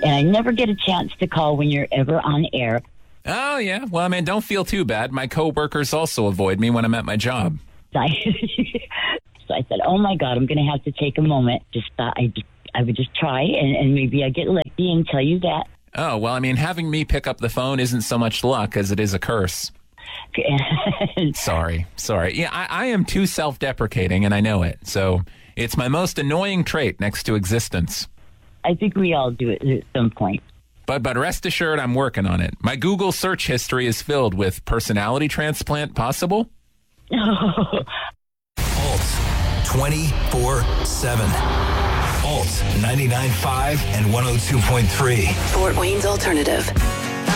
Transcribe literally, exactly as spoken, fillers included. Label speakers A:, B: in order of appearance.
A: And I never get a chance to call when you're ever on air.
B: Oh, yeah. Well, I mean, don't feel too bad. My coworkers also avoid me when I'm at my job.
A: I, so I said, oh, my God, I'm going to have to take a moment. Just thought I, just, I would just try, and, and maybe I get lucky and tell you that.
B: Oh, well, I mean, having me pick up the phone isn't so much luck as it is a curse. Sorry. Sorry. Yeah, I, I am too self-deprecating, and I know it. So it's my most annoying trait next to existence.
A: I think we all do it at some point.
B: But but rest assured, I'm working on it. My Google search history is filled with personality transplant possible.
C: Alt twenty-four seven. Alt ninety-nine point five and one oh two point three.
D: Fort Wayne's Alternative.